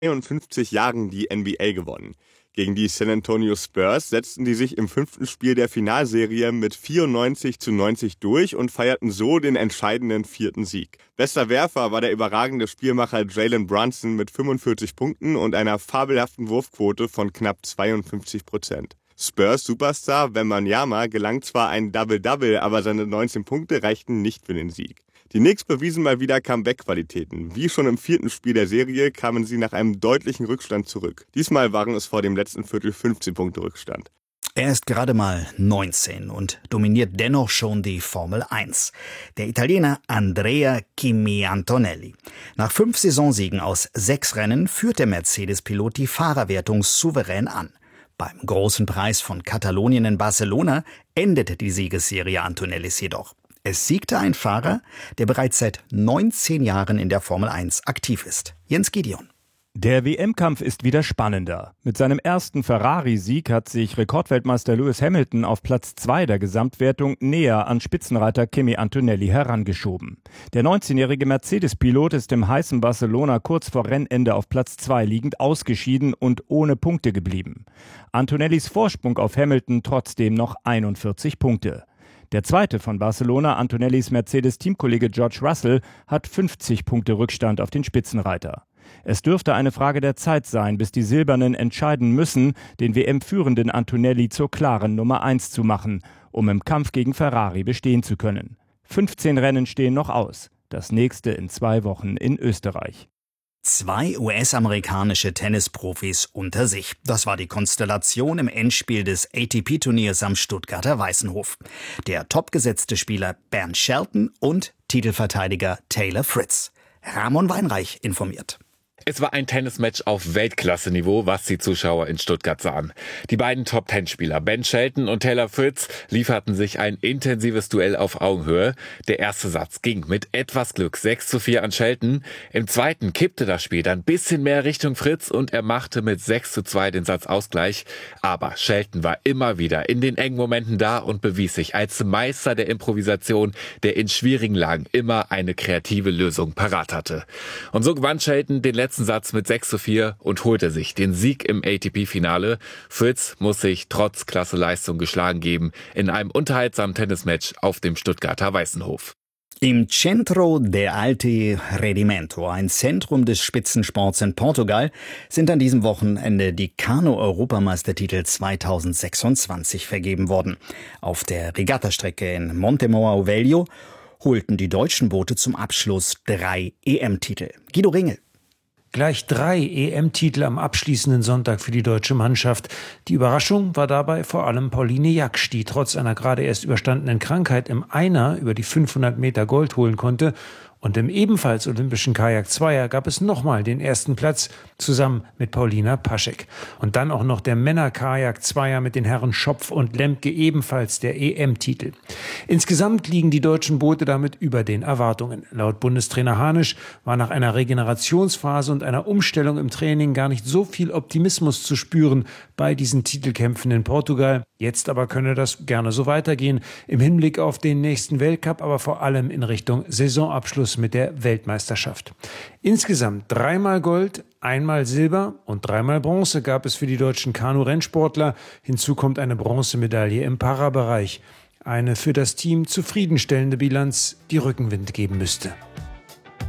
53 Jahren die NBA gewonnen. Gegen die San Antonio Spurs setzten die sich im 5. Spiel der Finalserie mit 94:90 durch und feierten so den entscheidenden 4. Sieg. Bester Werfer war der überragende Spielmacher Jalen Brunson mit 45 Punkten und einer fabelhaften Wurfquote von knapp 52%. Spurs-Superstar Wembanyama gelang zwar ein Double-Double, aber seine 19 Punkte reichten nicht für den Sieg. Die Knicks bewiesen mal wieder Comeback-Qualitäten. Wie schon im 4. Spiel der Serie kamen sie nach einem deutlichen Rückstand zurück. Diesmal waren es vor dem letzten Viertel 15 Punkte Rückstand. Er ist gerade mal 19 und dominiert dennoch schon die Formel 1. Der Italiener Andrea Kimi Antonelli. Nach 5 Saisonsiegen aus 6 Rennen führt der Mercedes-Pilot die Fahrerwertung souverän an. Beim großen Preis von Katalonien in Barcelona endete die Siegesserie Antonellis jedoch. Es siegte ein Fahrer, der bereits seit 19 Jahren in der Formel 1 aktiv ist. Jens Gideon. Der WM-Kampf ist wieder spannender. Mit seinem ersten Ferrari-Sieg hat sich Rekordweltmeister Lewis Hamilton auf Platz 2 der Gesamtwertung näher an Spitzenreiter Kimi Antonelli herangeschoben. Der 19-jährige Mercedes-Pilot ist im heißen Barcelona kurz vor Rennende auf Platz 2 liegend ausgeschieden und ohne Punkte geblieben. Antonellis Vorsprung auf Hamilton trotzdem noch 41 Punkte. Der zweite von Barcelona, Antonellis Mercedes-Teamkollege George Russell, hat 50 Punkte Rückstand auf den Spitzenreiter. Es dürfte eine Frage der Zeit sein, bis die Silbernen entscheiden müssen, den WM-führenden Antonelli zur klaren Nummer 1 zu machen, um im Kampf gegen Ferrari bestehen zu können. 15 Rennen stehen noch aus, das nächste in 2 Wochen in Österreich. 2 US-amerikanische Tennisprofis unter sich. Das war die Konstellation im Endspiel des ATP-Turniers am Stuttgarter Weißenhof. Der topgesetzte Spieler Bernd Shelton und Titelverteidiger Taylor Fritz. Ramon Weinreich informiert. Es war ein Tennismatch auf Weltklasse-Niveau, was die Zuschauer in Stuttgart sahen. Die beiden Top-10-Spieler Ben Shelton und Taylor Fritz lieferten sich ein intensives Duell auf Augenhöhe. Der erste Satz ging mit etwas Glück 6:4 an Shelton. Im zweiten kippte das Spiel dann ein bisschen mehr Richtung Fritz und er machte mit 6:2 den Satzausgleich. Aber Shelton war immer wieder in den engen Momenten da und bewies sich als Meister der Improvisation, der in schwierigen Lagen immer eine kreative Lösung parat hatte. Und so gewann Shelton den letzten Satz mit 6:4 und holte sich den Sieg im ATP-Finale. Fritz muss sich trotz Klasse-Leistung geschlagen geben in einem unterhaltsamen Tennismatch auf dem Stuttgarter Weißenhof. Im Centro de Alto Rendimento, ein Zentrum des Spitzensports in Portugal, sind an diesem Wochenende die Kanu-Europameistertitel 2026 vergeben worden. Auf der Regattastrecke in Montemor Velho holten die deutschen Boote zum Abschluss 3 EM-Titel. Guido Ringel. Gleich 3 EM-Titel am abschließenden Sonntag für die deutsche Mannschaft. Die Überraschung war dabei vor allem Pauline Jaksch, die trotz einer gerade erst überstandenen Krankheit im Einer über die 500 Meter Gold holen konnte. Und im ebenfalls olympischen Kajak-Zweier gab es nochmal den ersten Platz, zusammen mit Paulina Paschek. Und dann auch noch der Männer-Kajak-Zweier mit den Herren Schopf und Lemke, ebenfalls der EM-Titel. Insgesamt liegen die deutschen Boote damit über den Erwartungen. Laut Bundestrainer Hanisch war nach einer Regenerationsphase und einer Umstellung im Training gar nicht so viel Optimismus zu spüren bei diesen Titelkämpfen in Portugal. Jetzt aber könne das gerne so weitergehen, im Hinblick auf den nächsten Weltcup, aber vor allem in Richtung Saisonabschluss mit der Weltmeisterschaft. Insgesamt 3-mal Gold, 1-mal Silber und 3-mal Bronze gab es für die deutschen Kanu-Rennsportler. Hinzu kommt eine Bronzemedaille im Parabereich. Eine für das Team zufriedenstellende Bilanz, die Rückenwind geben müsste.